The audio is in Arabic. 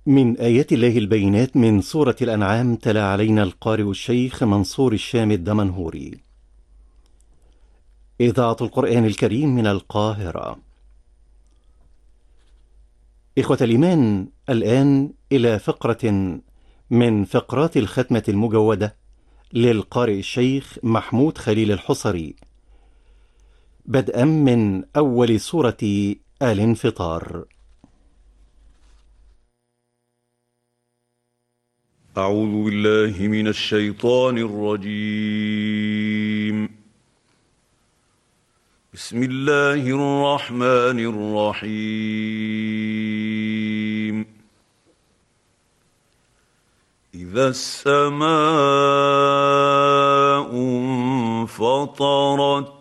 من آيات الله البينات من سورة الأنعام تلا علينا القارئ الشيخ منصور الشام الدمنهوري. إذاعة القرآن الكريم من القاهرة. إخوة الإيمان، الآن إلى فقرة من فقرات الختمة المجودة للقارئ الشيخ محمود خليل الحصري، بدءا من أول سورة الانفطار. أعوذ بالله من الشيطان الرجيم. بسم الله الرحمن الرحيم. إذا السماء انفطرت